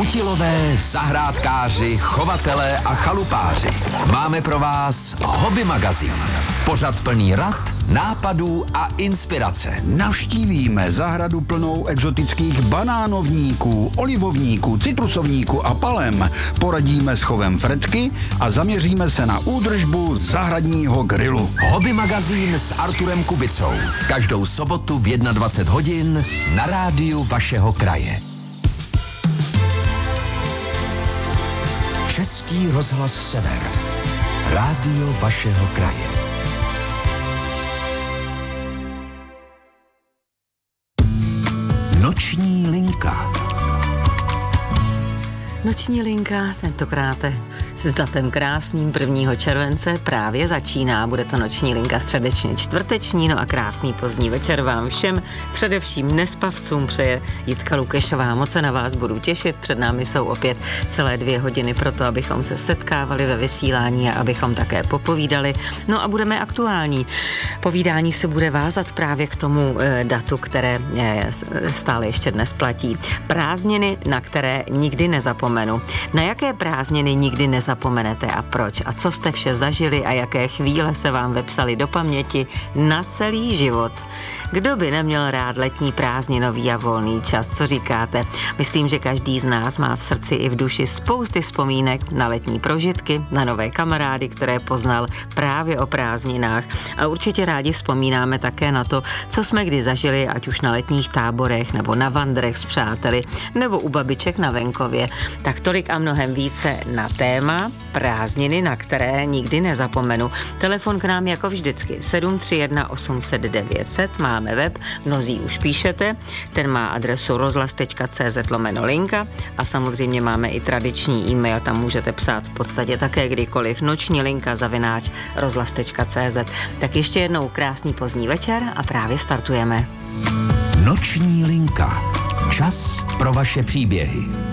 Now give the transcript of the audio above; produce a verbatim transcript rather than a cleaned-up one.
Kutilové, zahrádkáři, chovatelé a chalupáři. Máme pro vás Hobby magazín. Pořad plný rad, nápadů a inspirace. Navštívíme zahradu plnou exotických banánovníků, olivovníků, citrusovníků a palem. Poradíme s chovem fretky a zaměříme se na údržbu zahradního grilu. Hobby magazín s Arturem Kubicou. Každou sobotu v dvacet jedna hodin na rádiu vašeho kraje. Český rozhlas Sever. Rádio vašeho kraje. Noční linka. Noční linka tentokrát s datem krásným prvního července právě začíná. Bude to noční linka středečně čtvrteční, no a krásný pozdní večer vám všem, především nespavcům přeje Jitka Lukešová. Moc se na vás budu těšit, před námi jsou opět celé dvě hodiny pro to, abychom se setkávali ve vysílání a abychom také popovídali. No a budeme aktuální. Povídání se bude vázat právě k tomu e, datu, které e, stále ještě dnes platí. Prázdniny, na které nikdy nezapomenu. Na jaké prázdniny nikdy nezapomenete a proč? A co jste vše zažili a jaké chvíle se vám vepsaly do paměti na celý život? Kdo by neměl rád letní prázdninový a volný čas? Co říkáte? Myslím, že každý z nás má v srdci i v duši spousty vzpomínek na letní prožitky, na nové kamarády, které poznal právě o prázdninách. A určitě rádi vzpomínáme také na to, co jsme kdy zažili, ať už na letních táborech, nebo na vandrech s přáteli, nebo u babiček na venkově. Tak tolik a mnohem více na téma prázdniny, na které nikdy nezapomenu. Telefon k nám jako vždycky sedm tři jedna osm set devět set, máme web, mnozí už píšete, ten má adresu rozhlas tečka cé zet lomeno linka a samozřejmě máme i tradiční e-mail, tam můžete psát v podstatě také kdykoliv, noční linka zavináč rozhlas tečka cé zet. Tak ještě jednou krásný pozdní večer a právě startujeme. Noční linka. Čas pro vaše příběhy.